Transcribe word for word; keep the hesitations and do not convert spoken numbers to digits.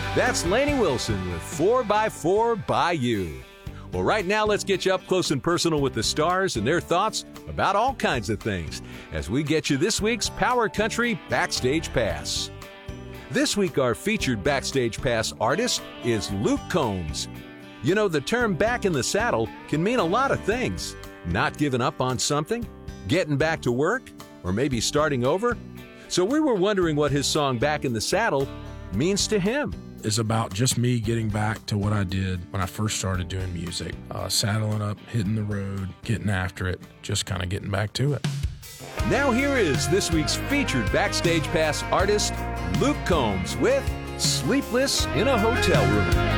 That's Lainey Wilson with four by four by You. Well, right now, let's get you up close and personal with the stars and their thoughts about all kinds of things as we get you this week's Power Country Backstage Pass. This week, our featured Backstage Pass artist is Luke Combs. You know, the term back in the saddle can mean a lot of things. Not giving up on something, getting back to work, or maybe starting over. So we were wondering what his song Back in the Saddle means to him. It's about just me getting back to what I did when I first started doing music. Uh, saddling up, hitting the road, getting after it, just kind of getting back to it. Now here is this week's featured Backstage Pass artist, Luke Combs, with Sleepless in a Hotel Room.